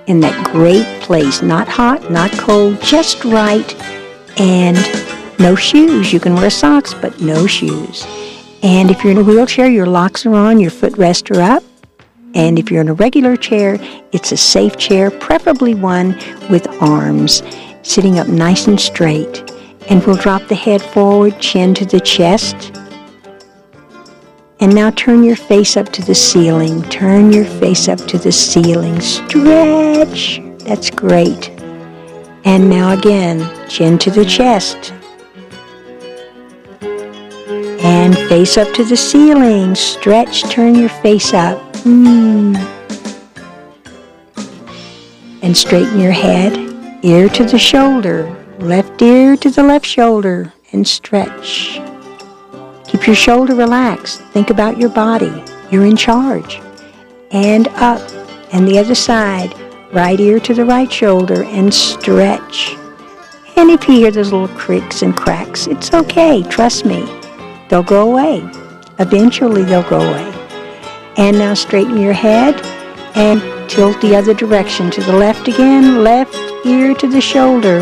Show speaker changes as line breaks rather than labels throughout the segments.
in that great place. Not hot, not cold, just right. And no shoes. You can wear socks, but no shoes. And if you're in a wheelchair, your locks are on, your footrests are up. And if you're in a regular chair, it's a safe chair, preferably one with arms, sitting up nice and straight. And we'll drop the head forward, chin to the chest. And now turn your face up to the ceiling. Turn your face up to the ceiling. Stretch. That's great. And now again, chin to the chest. And face up to the ceiling. Stretch, turn your face up. And straighten your head, ear to the shoulder, left ear to the left shoulder, and stretch. Keep your shoulder relaxed. Think about your body. You're in charge. And up, and the other side, right ear to the right shoulder, and stretch. And if you hear those little creaks and cracks, it's okay, trust me. They'll go away. Eventually they'll go away. And now straighten your head and tilt the other direction. To the left again, left ear to the shoulder.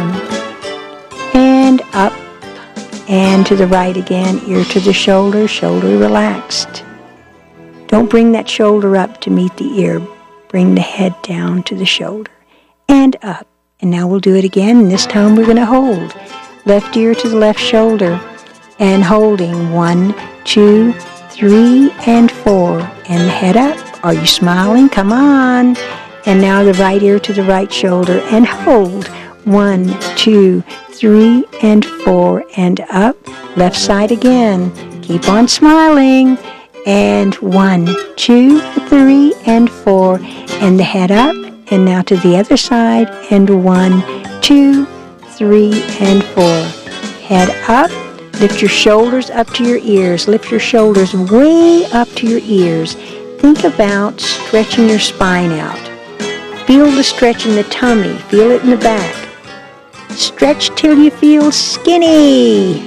And up. And to the right again, ear to the shoulder, shoulder relaxed. Don't bring that shoulder up to meet the ear. Bring the head down to the shoulder. And up. And now we'll do it again, and this time we're going to hold. Left ear to the left shoulder. And holding 1, 2, 3, and 4. And the head up. Are you smiling? Come on. And now the right ear to the right shoulder. And hold. 1, 2, 3, and 4. And up. Left side again. Keep on smiling. And 1, 2, 3, and 4. And the head up. And now to the other side. And 1, 2, 3, and 4. Head up. Lift your shoulders up to your ears. Lift your shoulders way up to your ears. Think about stretching your spine out. Feel the stretch in the tummy. Feel it in the back. Stretch till you feel skinny.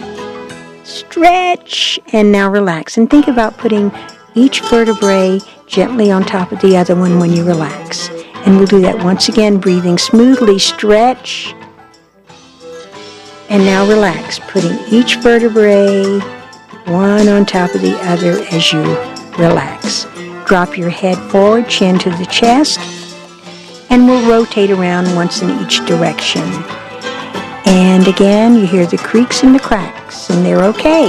Stretch. And now relax. And think about putting each vertebrae gently on top of the other one when you relax. And we'll do that once again, breathing smoothly. Stretch. And now relax, putting each vertebrae one on top of the other as you relax. Drop your head forward, chin to the chest, and we'll rotate around once in each direction. And again, you hear the creaks and the cracks, and they're okay.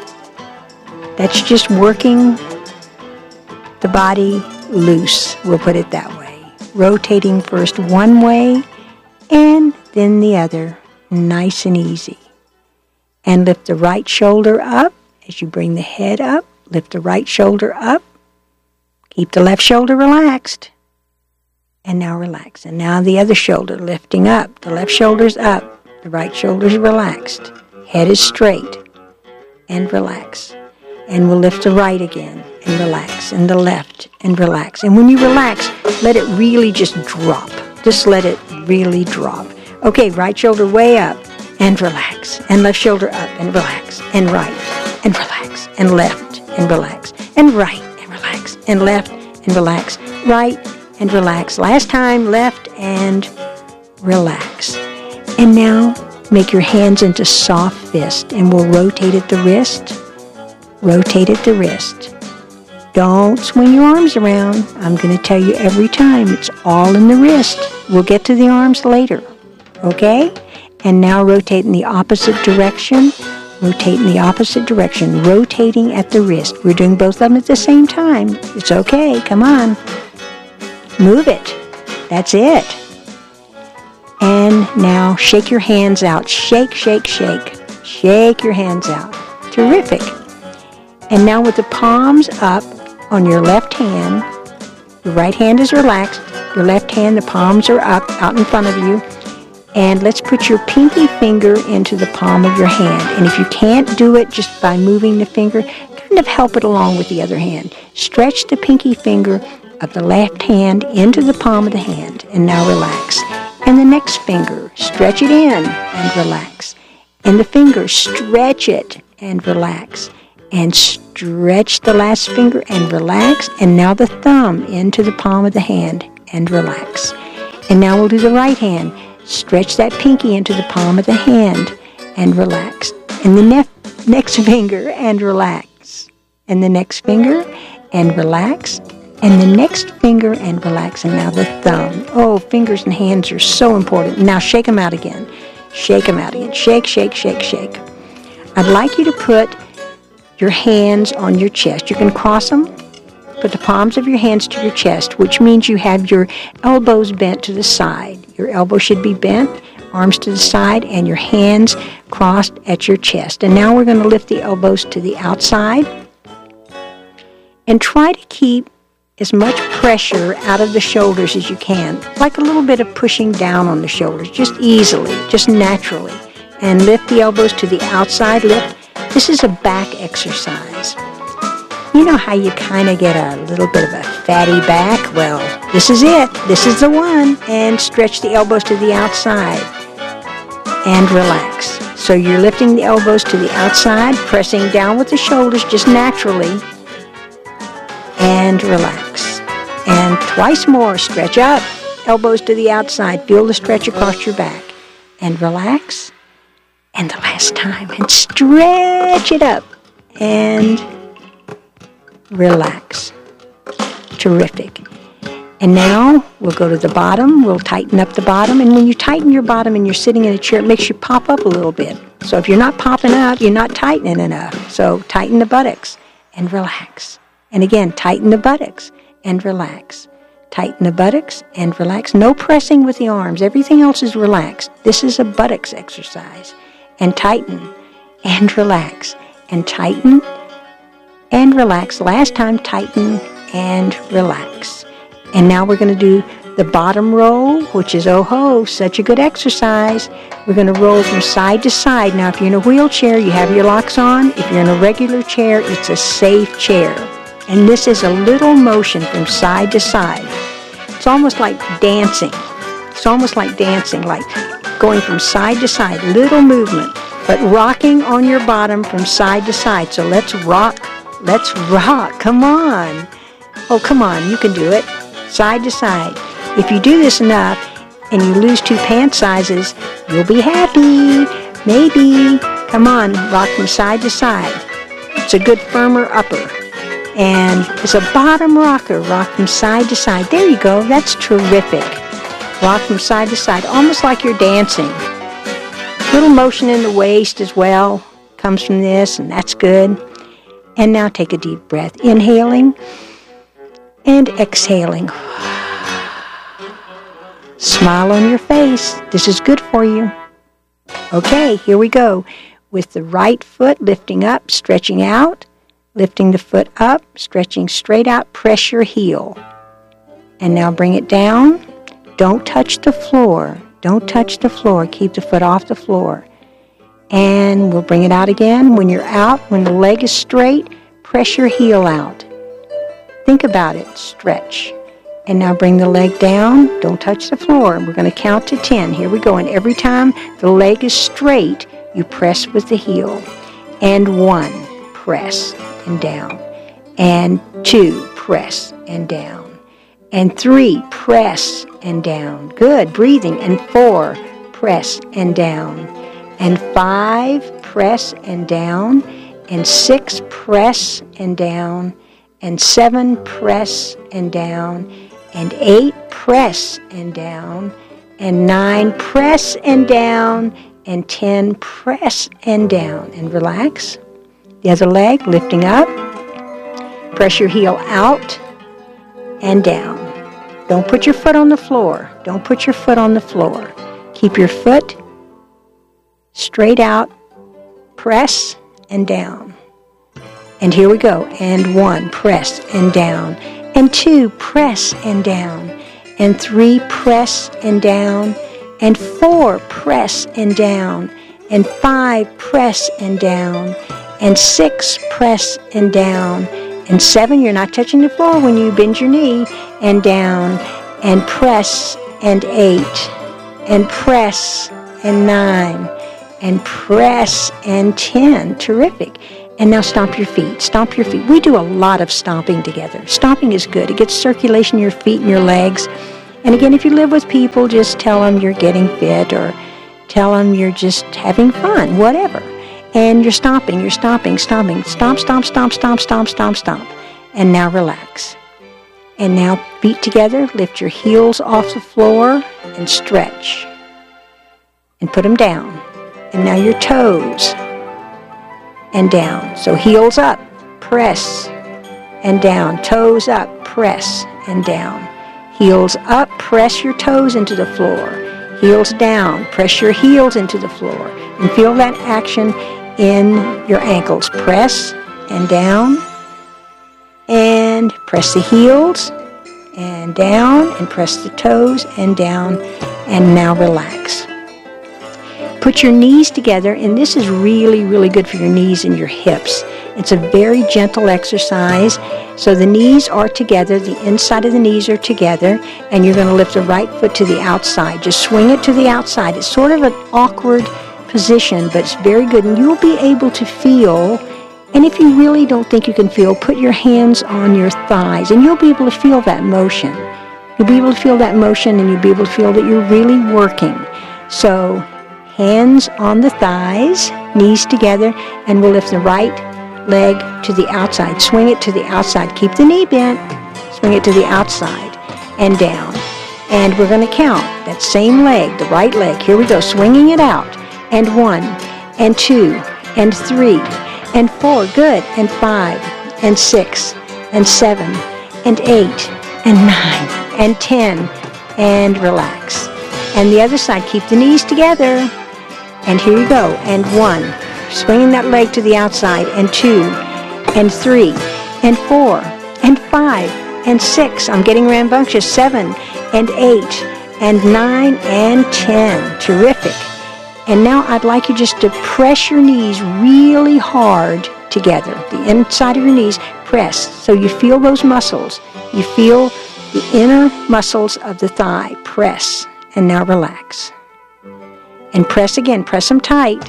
That's just working the body loose, we'll put it that way. Rotating first one way and then the other. Nice and easy. And lift the right shoulder up as you bring the head up. Lift the right shoulder up. Keep the left shoulder relaxed. And now relax. And now the other shoulder lifting up. The left shoulder's up. The right shoulder's relaxed. Head is straight. And relax. And we'll lift the right again and relax. And the left and relax. And when you relax, let it really just drop. Just let it really drop. Okay, right shoulder way up and relax. And left shoulder up and relax. And right and relax. And left and relax. And right and relax. And left and relax. Right and relax. Last time, left and relax. And now make your hands into soft fist. And we'll rotate at the wrist. Rotate at the wrist. Don't swing your arms around. I'm going to tell you every time. It's all in the wrist. We'll get to the arms later. Okay? And now rotate in the opposite direction. Rotate in the opposite direction. Rotating at the wrist. We're doing both of them at the same time. It's okay. Come on. Move it. That's it. And now shake your hands out. Shake, shake, shake. Shake your hands out. Terrific. And now with the palms up on your left hand, your right hand is relaxed. Your left hand, the palms are up out in front of you. And let's put your pinky finger into the palm of your hand. And if you can't do it just by moving the finger, kind of help it along with the other hand. Stretch the pinky finger of the left hand into the palm of the hand. And now relax. And the next finger, stretch it in and relax. And the finger, stretch it and relax. And stretch the last finger and relax. And now the thumb into the palm of the hand and relax. And now we'll do the right hand. Stretch that pinky into the palm of the hand and relax. And the next finger and relax. And the next finger and relax. And the next finger and relax. And now the thumb. Oh, fingers and hands are so important. Now shake them out again. Shake them out again. Shake, shake, shake, shake. I'd like you to put your hands on your chest. You can cross them. Put the palms of your hands to your chest, which means you have your elbows bent to the side. Your elbows should be bent, arms to the side, and your hands crossed at your chest. And now we're going to lift the elbows to the outside. And try to keep as much pressure out of the shoulders as you can, like a little bit of pushing down on the shoulders, just easily, just naturally. And lift the elbows to the outside. Lift. This is a back exercise. You know how you kind of get a little bit of a fatty back? Well, this is it. This is the one. And stretch the elbows to the outside. And relax. So you're lifting the elbows to the outside, pressing down with the shoulders just naturally. And relax. And twice more. Stretch up. Elbows to the outside. Feel the stretch across your back. And relax. And the last time. And stretch it up. And relax. Terrific. And now we'll go to the bottom. We'll tighten up the bottom. And when you tighten your bottom and you're sitting in a chair, it makes you pop up a little bit. So if you're not popping up, you're not tightening enough. So tighten the buttocks and relax. And again, tighten the buttocks and relax. Tighten the buttocks and relax. No pressing with the arms. Everything else is relaxed. This is a buttocks exercise. And tighten and relax. And tighten and relax. Last time, tighten and relax. And now we're going to do the bottom roll, which is, oh ho, such a good exercise. We're going to roll from side to side. Now, if you're in a wheelchair, you have your locks on. If you're in a regular chair, it's a safe chair. And this is a little motion from side to side. It's almost like dancing. It's almost like dancing, like going from side to side, little movement, but rocking on your bottom from side to side. So let's rock. Let's rock. Come on. Oh, come on. You can do it. Side to side. If you do this enough and you lose 2 pant sizes, you'll be happy. Maybe. Come on. Rock from side to side. It's a good firmer upper. And it's a bottom rocker. Rock from side to side. There you go. That's terrific. Rock from side to side. Almost like you're dancing. Little motion in the waist as well comes from this, and that's good. And now take a deep breath. Inhaling and exhaling. Smile on your face. This is good for you. Okay, here we go. With the right foot lifting up, stretching out. Lifting the foot up, stretching straight out, press your heel. And now bring it down. Don't touch the floor. Don't touch the floor. Keep the foot off the floor. And we'll bring it out again. When you're out, when the leg is straight, press your heel out. Think about it. Stretch. And now bring the leg down. Don't touch the floor. We're going to count to 10. Here we go. And every time the leg is straight, you press with the heel. And 1, press and down. And 2, press and down. And 3, press and down. Good. Breathing. And 4, press and down. And 5, press and down. And 6, press and down. And 7, press and down. And 8, press and down. And 9, press and down. And 10, press and down. And relax. The other leg, lifting up. Press your heel out and down. Don't put your foot on the floor. Don't put your foot on the floor. Keep your foot straight out. Press and down. And here we go. And 1, press and down. And 2, press and down. And 3, press and down. And 4, press and down. And 5, press and down. And 6, press and down. And 7, you're not touching the floor when you bend your knee. And down. And press. And 8. And press. And 9. And press. And 10. Terrific. And now stomp your feet. Stomp your feet. We do a lot of stomping together. Stomping is good. It gets circulation in your feet and your legs. And again, if you live with people, just tell them you're getting fit or tell them you're just having fun, whatever. And you're stopping. Stop. And now relax. And now feet together, lift your heels off the floor and stretch. And put them down. And now your toes and down. So heels up, press and down. Toes up, press and down. Heels up, press your toes into the floor. Heels down, press your heels into the floor. And feel that action in your ankles. Press and down. And press the heels and down. And press the toes and down. And now relax. Put your knees together, and this is really, really good for your knees and your hips. It's a very gentle exercise. So the knees are together, the inside of the knees are together, and you're going to lift the right foot to the outside. Just swing it to the outside. It's sort of an awkward position, but it's very good, and you'll be able to feel, and if you really don't think you can feel, put your hands on your thighs, and you'll be able to feel that motion. You'll be able to feel that motion, and you'll be able to feel that you're really working. So hands on the thighs, knees together, and we'll lift the right leg to the outside. Swing it to the outside. Keep the knee bent. Swing it to the outside and down. And we're going to count that same leg, the right leg. Here we go, swinging it out. And 1, and 2, and 3, and 4. Good. And 5, and 6, and 7, and 8, and 9, and 10. And relax. And the other side, keep the knees together. And here you go. And 1, swinging that leg to the outside. And 2, and 3, and 4, and 5, and 6. I'm getting rambunctious. 7, and 8, and 9, and 10. Terrific. And now I'd like you just to press your knees really hard together. The inside of your knees, press. So you feel those muscles. You feel the inner muscles of the thigh. Press. And now relax. And press again. Press them tight.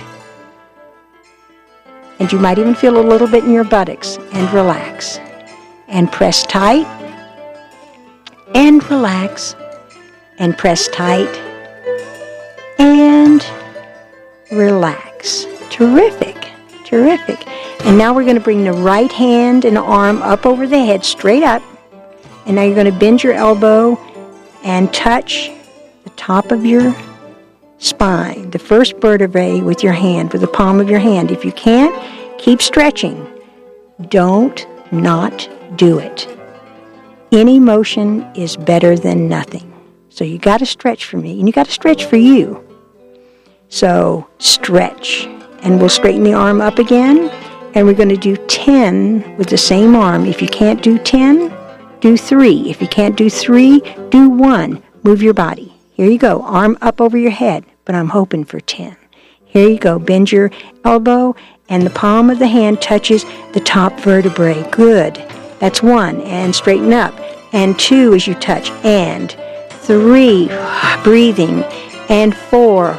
And you might even feel a little bit in your buttocks. And relax. And press tight. And relax. And press tight. And relax. Terrific. Terrific. And now we're going to bring the right hand and arm up over the head, straight up. And now you're going to bend your elbow and touch the top of your spine, the first vertebrae with your hand, with the palm of your hand. If you can't, keep stretching. Don't not do it. Any motion is better than nothing. So you got to stretch for me, and you got to stretch for you. So stretch, and we'll straighten the arm up again, and we're going to do 10 with the same arm. If you can't do 10, do 3. If you can't do 3, do 1. Move your body. Here you go, arm up over your head, but I'm hoping for 10. Here you go, bend your elbow, and the palm of the hand touches the top vertebrae. Good. That's 1, and straighten up. And 2 as you touch, and 3, breathing, and 4,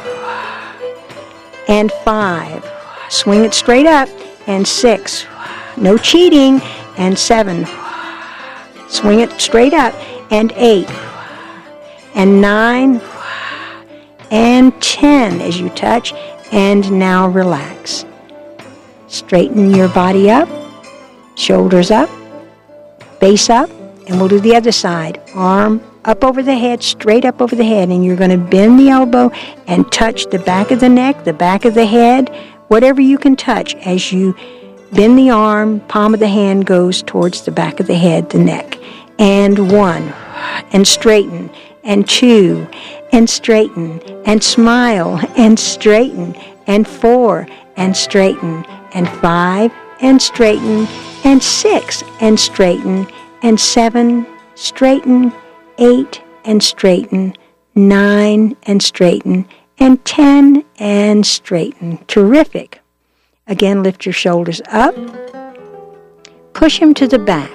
and 5, swing it straight up, and 6, no cheating, and 7, swing it straight up, and 8, and 9, and 10 as you touch, and now relax. Straighten your body up, shoulders up, base up, and we'll do the other side. Arm up over the head, straight up over the head, and you're going to bend the elbow and touch the back of the neck, the back of the head, whatever you can touch as you bend the arm, palm of the hand goes towards the back of the head, the neck. And 1, and straighten, and 2, and straighten, and smile, and straighten, and 4, and straighten, and 5, and straighten, and 6, and straighten, and 7, straighten, 8, and straighten, 9, and straighten, and 10, and straighten. Terrific. Again, lift your shoulders up. Push them to the back.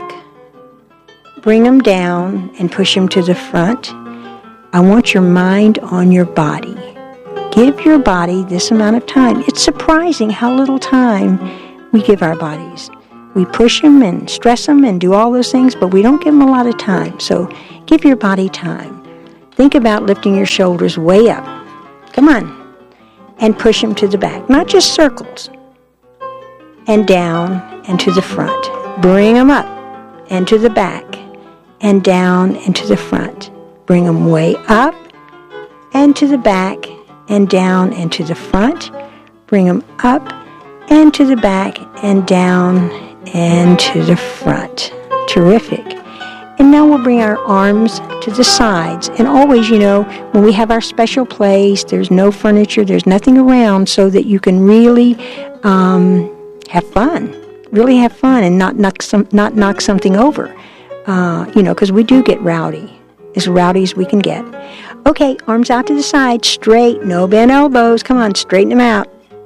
Bring them down and push them to the front. I want your mind on your body. Give your body this amount of time. It's surprising how little time we give our bodies. We push them and stress them and do all those things, but we don't give them a lot of time. So give your body time. think about lifting your shoulders way up. Come on. And push them to the back. Not just circles. And down and to the front. Bring them up and to the back. And down and to the front. Bring them way up and to the back. And down and to the front. Bring them up and to the back. And down and to the front. Terrific. And now we'll bring our arms to the sides. And always, when we have our special place, there's no furniture, there's nothing around, so that you can really have fun. Really have fun and not knock something over. Because we do get rowdy. As rowdy as we can get. Okay, arms out to the side, straight, no bent elbows. Come on, straighten them out.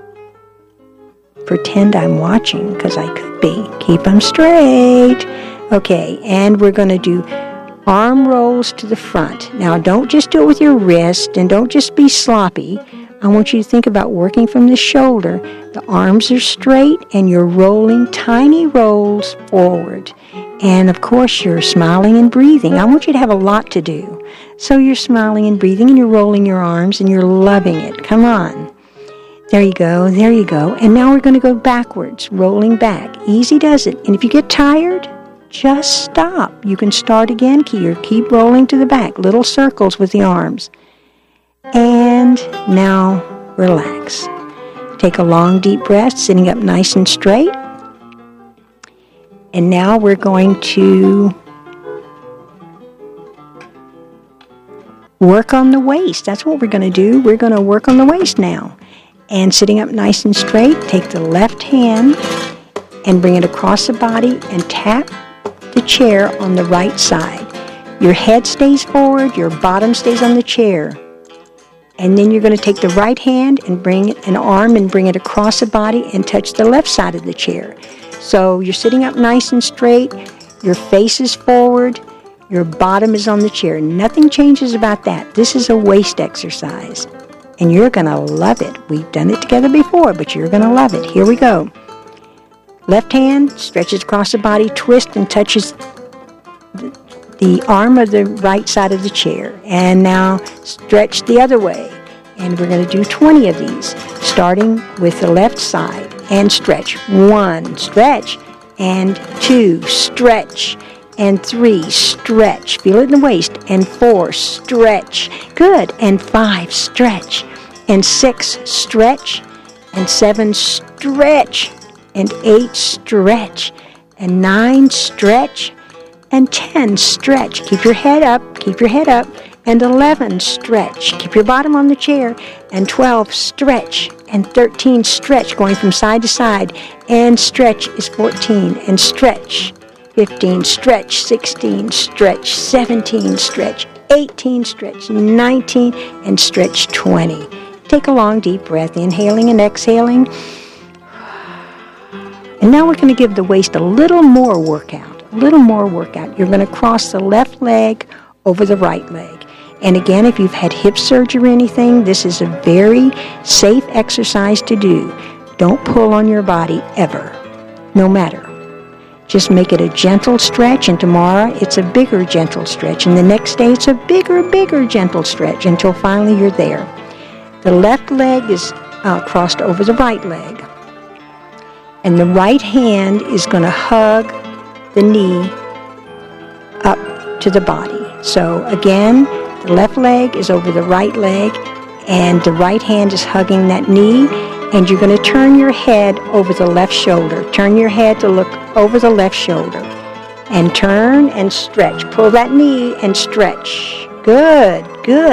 Pretend I'm watching, because I could be. Keep them straight. Okay, and we're going to do arm rolls to the front. Now, don't just do it with your wrist, and don't just be sloppy. I want you to think about working from the shoulder. The arms are straight, and you're rolling tiny rolls forward. And, of course, you're smiling and breathing. I want you to have a lot to do. So you're smiling and breathing, and you're rolling your arms, and you're loving it. Come on. There you go, there you go. And now we're going to go backwards, rolling back. Easy does it. And if you get tired, just stop. You can start again. Keep rolling to the back. Little circles with the arms. And now relax. Take a long, deep breath, sitting up nice and straight. And now we're going to work on the waist. That's what we're going to do. We're going to work on the waist now. And sitting up nice and straight, take the left hand and bring it across the body and tap the chair on the right side. Your head stays forward, your bottom stays on the chair. And then you're going to take the right hand and bring an arm and bring it across the body and touch the left side of the chair. So you're sitting up nice and straight, your face is forward, your bottom is on the chair. Nothing changes about that. This is a waist exercise. And you're going to love it. We've done it together before, but you're going to love it. Here we go. Left hand stretches across the body, twists and touches the arm of the right side of the chair. And now stretch the other way. And we're going to do 20 of these, starting with the left side. And stretch. 1, stretch. And 2, stretch. And 3, stretch. Feel it in the waist. And 4, stretch. Good. And 5, stretch. And 6, stretch. And 7, stretch. And 8, stretch. And 9, stretch. And 10, stretch. Keep your head up. Keep your head up. And 11, stretch. Keep your bottom on the chair. And 12, stretch. And 13, stretch, going from side to side. And stretch is 14. And stretch. 15, stretch, 16, stretch, 17, stretch, 18, stretch, 19, and stretch 20. Take a long, deep breath, inhaling and exhaling. And now we're going to give the waist a little more workout, You're going to cross the left leg over the right leg. And again, if you've had hip surgery or anything, this is a very safe exercise to do. Don't pull on your body ever, no matter. Just make it a gentle stretch, and tomorrow it's a bigger, gentle stretch, and the next day it's a bigger, gentle stretch until finally you're there. The left leg is crossed over the right leg, and the right hand is going to hug the knee up to the body. So again, the left leg is over the right leg, and the right hand is hugging that knee. And you're going to turn your head over the left shoulder. Turn your head to look over the left shoulder. And turn and stretch. Pull that knee and stretch. Good.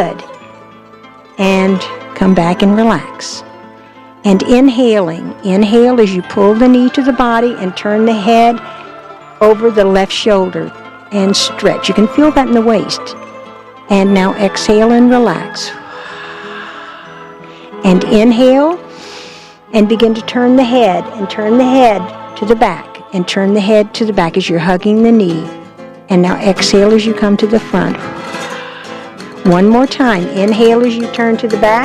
And come back and relax. And inhaling. Inhale as you pull the knee to the body and turn the head over the left shoulder. And stretch. You can feel that in the waist. And now exhale and relax. And inhale. And begin to turn the head to the back, and turn the head to the back as you're hugging the knee. And now exhale as you come to the front. One more time. Inhale as you turn to the back,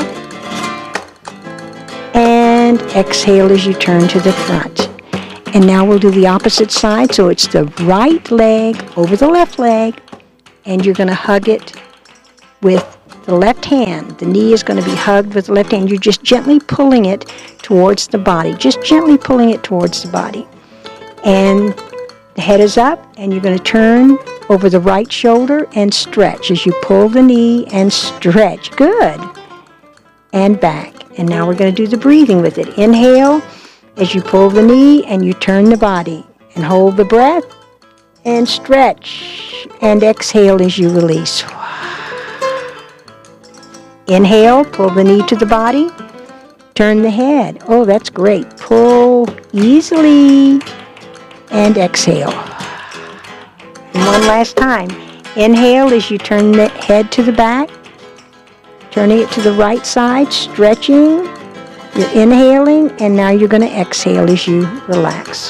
and exhale as you turn to the front. And now we'll do the opposite side. So it's the right leg over the left leg, and you're going to hug it with the left hand. The knee is going to be hugged with the left hand. You're just gently pulling it towards the body. Just gently pulling it towards the body. And the head is up, and you're going to turn over the right shoulder and stretch as you pull the knee and stretch. Good. And back. And now we're going to do the breathing with it. Inhale as you pull the knee and you turn the body. And hold the breath and stretch. And exhale as you release. Inhale, pull the knee to the body. Turn the head. Oh, that's great. Pull easily. And exhale. And one last time. Inhale as you turn the head to the back. Turning it to the right side, stretching. You're inhaling, and now you're going to exhale as you relax.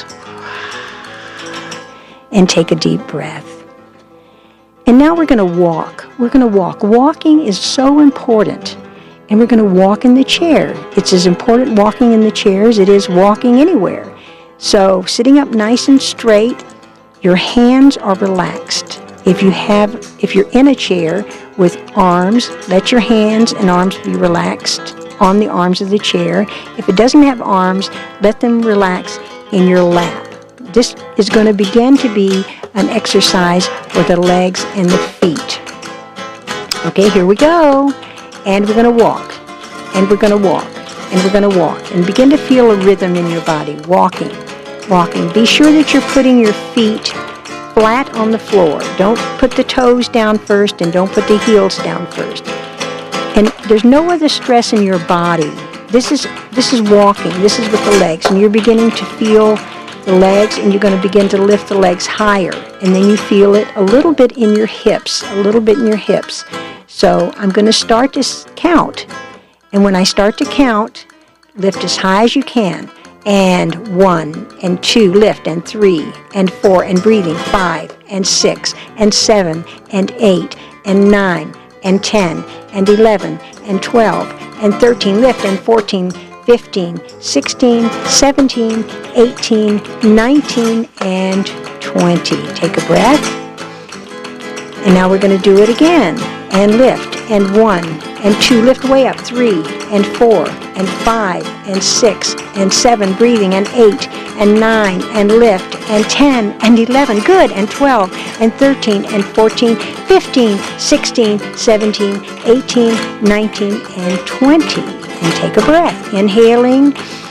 And take a deep breath. And now we're going to walk. We're going to walk. Walking is so important. And we're going to walk in the chair. It's as important walking in the chair as it is walking anywhere. So sitting up nice and straight, your hands are relaxed. If you're in a chair with arms, let your hands and arms be relaxed on the arms of the chair. If it doesn't have arms, let them relax in your lap. This is going to begin to be an exercise for the legs and the feet. Okay, here we go. And we're going to walk. And we're going to walk. And we're going to walk. And begin to feel a rhythm in your body. Walking. Walking. Be sure that you're putting your feet flat on the floor. Don't put the toes down first and don't put the heels down first. And there's no other stress in your body. This is walking. This is with the legs. And you're beginning to feel the legs, and you're going to begin to lift the legs higher. And then you feel it a little bit in your hips, a little bit in your hips. So I'm going to start to count. And when I start to count, lift as high as you can. And 1, and 2, lift, and 3, and 4, and breathing, 5, and 6, and 7, and 8, and 9, and 10, and 11, and 12, and 13, lift, and 14, 15, 16, 17, 18, 19, and 20. Take a breath. And now we're going to do it again. And lift, and 1, and 2, lift way up, 3, and 4, and 5, and 6, and 7, breathing, and 8, and 9, and lift, and 10, and 11, good, and 12, and 13, and 14, 15, 16, 17, 18, 19, and 20. And take a breath. Inhaling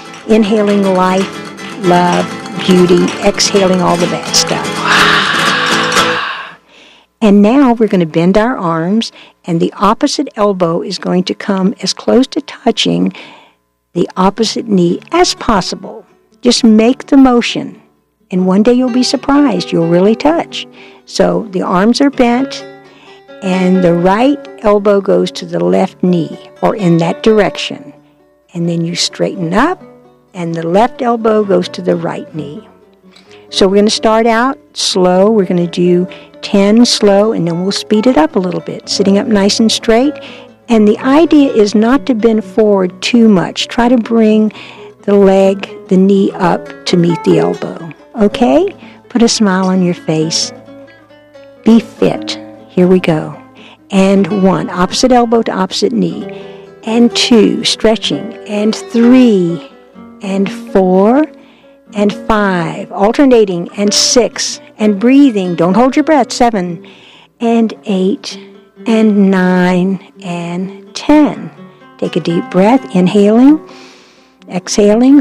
life, love, beauty, exhaling all the bad stuff. And now we're going to bend our arms, and the opposite elbow is going to come as close to touching the opposite knee as possible. Just make the motion, and one day you'll be surprised. You'll really touch. So the arms are bent, and the right elbow goes to the left knee, or in that direction. And then you straighten up, and the left elbow goes to the right knee. So we're going to start out slow. We're going to do 10 slow, and then we'll speed it up a little bit, sitting up nice and straight. And the idea is not to bend forward too much. Try to bring the knee up to meet the elbow. Okay? Put a smile on your face. Be fit. Here we go. And 1, opposite elbow to opposite knee. And 2, stretching. And 3, and 4, and 5, alternating, and 6, and breathing. Don't hold your breath. 7, and 8, and 9, and 10. Take a deep breath, inhaling, exhaling.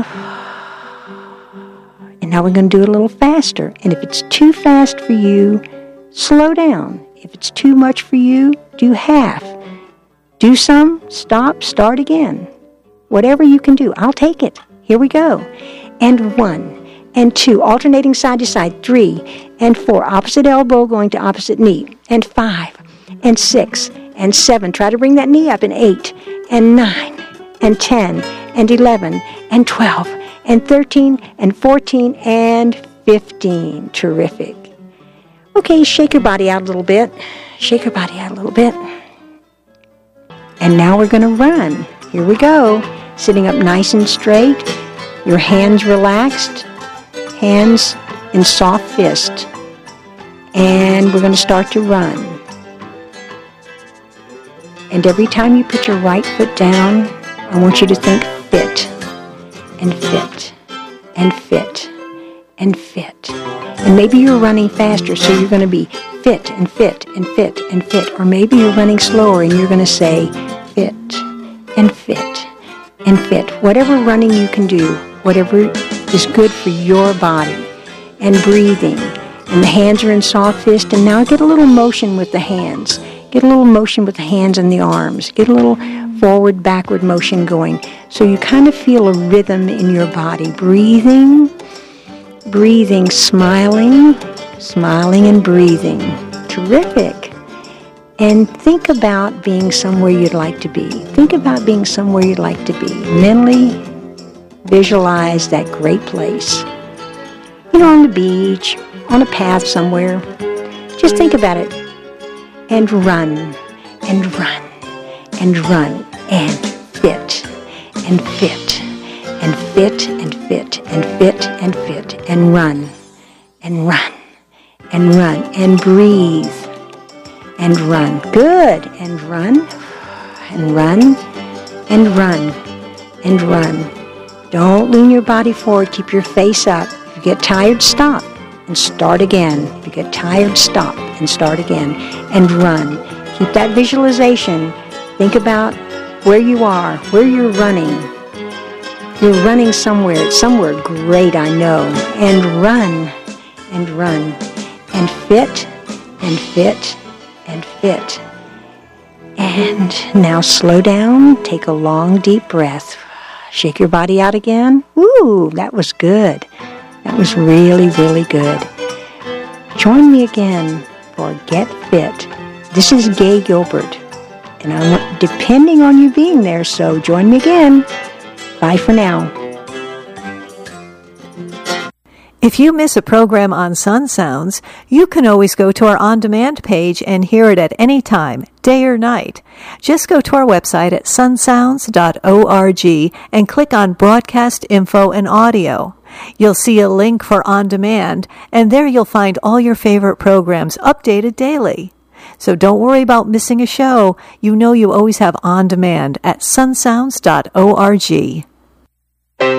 And now we're going to do it a little faster. And if it's too fast for you, slow down. If it's too much for you, do half. Do some, stop, start again. Whatever you can do, I'll take it. Here we go. And 1, and 2, alternating side to side. 3, and 4, opposite elbow going to opposite knee. And 5, and 6, and 7. Try to bring that knee up. And 8, and 9, and 10, and 11, and 12, and 13, and 14, and 15. Terrific. Okay, shake your body out a little bit. Shake your body out a little bit. And now we're going to run. Here we go. Sitting up nice and straight. Your hands relaxed. Hands in soft fist. And we're going to start to run. And every time you put your right foot down, I want you to think fit, and fit, and fit, and fit. And maybe you're running faster, so you're going to be fit, and fit, and fit, and fit. Or maybe you're running slower, and you're going to say fit, and fit, and fit. Whatever running you can do, whatever is good for your body. And breathing. And the hands are in soft fist, and now get a little motion with the hands. Get a little motion with the hands and the arms. Get a little forward, backward motion going. So you kind of feel a rhythm in your body. Breathing, breathing, smiling, smiling and breathing. Terrific. And think about being somewhere you'd like to be. Think about being somewhere you'd like to be. Mentally visualize that great place. You know, on the beach, on a path somewhere. Just think about it. And run, and run, and run, and fit, and fit, and fit, and fit, and fit, and fit, and run, and run, and run, and breathe, and run. Good. And run, and run, and run, and run. Don't lean your body forward. Keep your face up. If you get tired, stop. And start again. If you get tired, stop and start again. And run. Keep that visualization. Think about where you are, where you're running. You're running somewhere. It's somewhere great, I know. And run, and run. And fit, and fit, and fit. And now slow down. Take a long, deep breath. Shake your body out again. Woo, that was good. That was really, really good. Join me again for Get Fit. This is Gay Gilbert, and I'm depending on you being there, so join me again. Bye for now.
If you miss a program on Sun Sounds, you can always go to our on-demand page and hear it at any time, day or night. Just go to our website at sunsounds.org and click on Broadcast Info and Audio. You'll see a link for On Demand, and there you'll find all your favorite programs updated daily. So don't worry about missing a show. You know you always have On Demand at sunsounds.org.